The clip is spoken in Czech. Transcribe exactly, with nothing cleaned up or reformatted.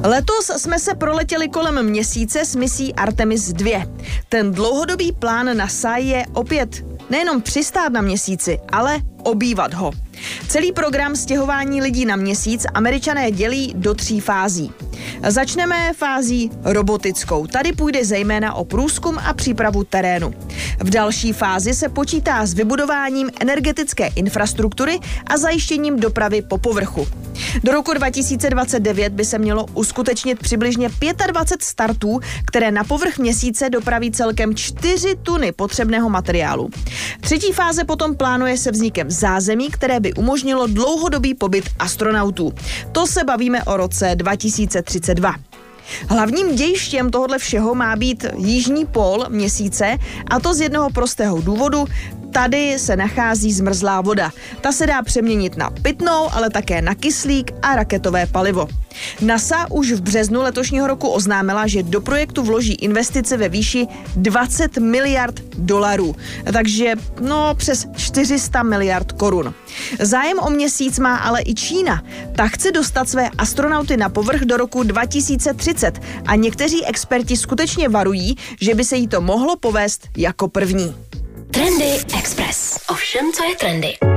Letos jsme se proletěli kolem měsíce s misí Artemis dva. Ten dlouhodobý plán NASA je opět nejenom přistát na měsíci, ale obývat ho. Celý program stěhování lidí na měsíc Američané dělí do tří fází. Začneme fází robotickou. Tady půjde zejména o průzkum a přípravu terénu. V další fázi se počítá s vybudováním energetické infrastruktury a zajištěním dopravy po povrchu. Do roku dva tisíce dvacet devět by se mělo uskutečnit přibližně dvacet pět startů, které na povrch měsíce dopraví celkem čtyři tuny potřebného materiálu. Třetí fáze potom plánuje se vznikem zázemí, které by umožnilo dlouhodobý pobyt astronautů. To se bavíme o roce dva tisíce třicet dva. Hlavním dějištěm tohoto všeho má být jižní pól měsíce, a to z jednoho prostého důvodu. Tady se nachází zmrzlá voda. Ta se dá přeměnit na pitnou, ale také na kyslík a raketové palivo. NASA už v březnu letošního roku oznámila, že do projektu vloží investice ve výši dvacet miliard dolarů, takže no přes čtyři sta miliard korun. Zájem o měsíc má ale i Čína. Ta chce dostat své astronauty na povrch do roku dva tisíce třicet a někteří experti skutečně varují, že by se jí to mohlo povést jako první. Trendy Express. O všem, co je trendy.